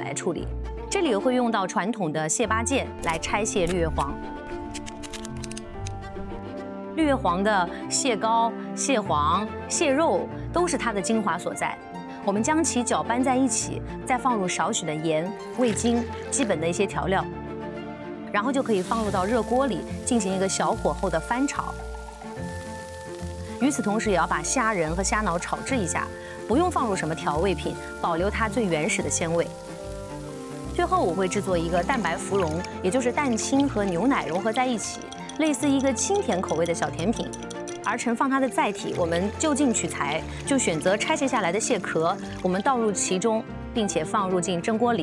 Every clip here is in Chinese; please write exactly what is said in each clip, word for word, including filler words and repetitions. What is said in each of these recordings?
来处理。这里也会用到传统的蟹八件来拆卸绿叶黄。绿叶黄的蟹膏、蟹黄、蟹肉都是它的精华所在。我们将其搅拌在一起，再放入少许的盐、味精，基本的一些调料，然后就可以放入到热锅里进行一个小火候的翻炒。与此同时，也要把虾仁和虾脑炒制一下，不用放入什么调味品，保留它最原始的鲜味。最后，我会制作一个蛋白芙蓉，也就是蛋清和牛奶融合在一起，类似一个清甜口味的小甜品。而盛放它的载体，我们就近取材，就选择拆卸下来的蟹壳，我们倒入其中，并且放入进蒸锅里。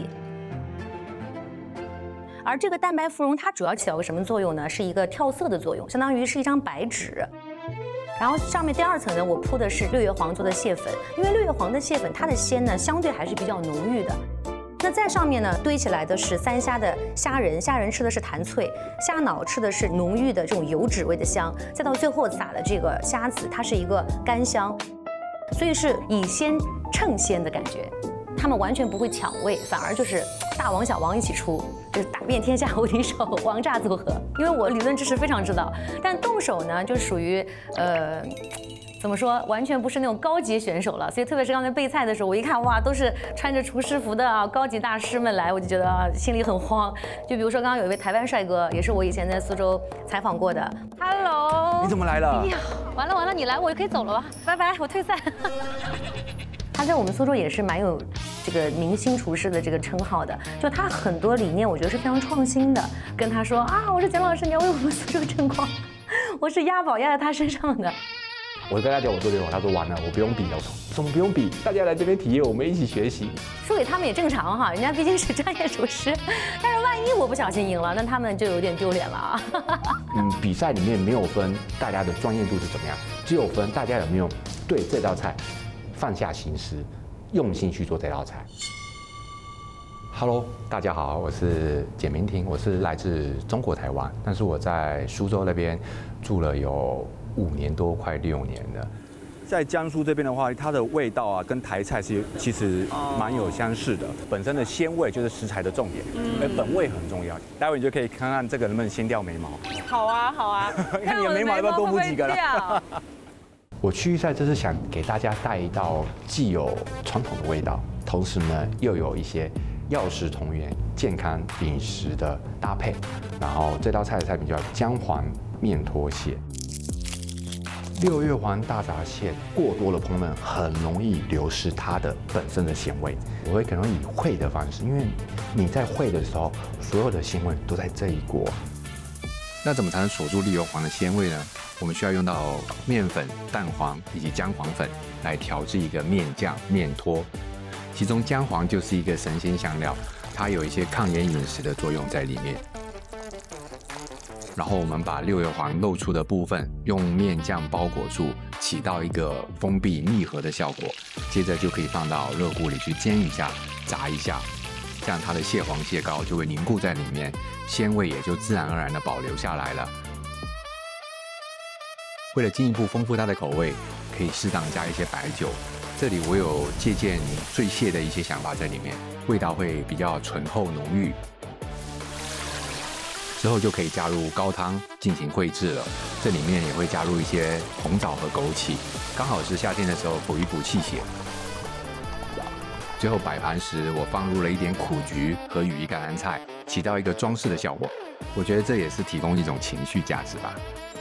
而这个蛋白芙蓉它主要起到个什么作用呢？是一个跳色的作用，相当于是一张白纸。然后上面第二层呢，我铺的是六叶黄做的蟹粉，因为六叶黄的蟹粉它的鲜呢相对还是比较浓郁的。那在上面呢堆起来的是三虾的虾仁，虾仁吃的是弹脆，虾脑吃的是浓郁的这种油脂味的香，再到最后撒的这个虾子，它是一个干香，所以是以鲜衬鲜的感觉。他们完全不会抢位，反而就是大王小王一起出，就是打遍天下无敌手，王炸组合。因为我理论知识非常知道，但动手呢就属于呃。怎么说，完全不是那种高级选手了，所以特别是刚才备菜的时候，我一看哇，都是穿着厨师服的啊高级大师们来，我就觉得啊心里很慌。就比如说刚刚有一位台湾帅哥，也是我以前在苏州采访过的。Hello， 你怎么来了？ 哎呀，完了完了，你来我就可以走了吧？拜拜，我退赛。他在我们苏州也是蛮有这个明星厨师的这个称号的，就他很多理念我觉得是非常创新的。跟他说啊，我说简老师，你要为我们苏州争光，我是押宝押在他身上的。 我跟他讲我做六叶黄，他说完了，我不用比了。我说怎么不用比？大家来这边体验，我们一起学习。 输给他们也正常哈，人家毕竟是专业厨师。但是万一我不小心赢了，那他们就有点丢脸了啊。 嗯，比赛里面没有分大家的专业度是怎么样，只有分大家有没有对这道菜放下心思，用心去做这道菜。Hello， 大家好，我是简明婷，我是来自中国台湾，但是我在苏州那边住了有五年多，快六年了。在江苏这边的话，它的味道啊，跟台菜是其实蛮有相似的。本身的鲜味就是食材的重点，而本味很重要。待会你就可以看看这个能不能先掉眉毛。 好啊，好啊， 看你的眉毛要不要多补几个了？ 我区域赛就是想给大家带一道既有传统的味道，同时呢又有一些药食同源、健康饮食的搭配。然后这道菜的菜名叫姜黄面拖蟹。六叶黄大闸蟹过多的烹饪很容易流失它的本身的鲜味。我会可能以烩的方式，因为你在烩的时候，所有的鲜味都在这一锅。那怎么才能锁住六叶黄的鲜味呢？我们需要用到面粉、蛋黄以及姜黄粉来调制一个面酱、面拖。其中姜黄就是一个神仙香料，它有一些抗炎饮食的作用在里面。然后我们把六叶黄露出的部分用面酱包裹住，起到一个封闭密合的效果。接着就可以放到热锅里去煎一下、炸一下，这样它的蟹黄蟹膏就会凝固在里面，鲜味也就自然而然的保留下来了。为了进一步丰富它的口味，可以适当加一些白酒。这里我有借鉴醉蟹的一些想法在里面，味道会比较醇厚浓郁。之后就可以加入高汤进行烩制了，这里面也会加入一些红枣和枸杞，刚好是夏天的时候补一补气血。最后摆盘时，我放入了一点苦菊和羽衣甘蓝菜，起到一个装饰的效果。我觉得这也是提供一种情绪价值吧。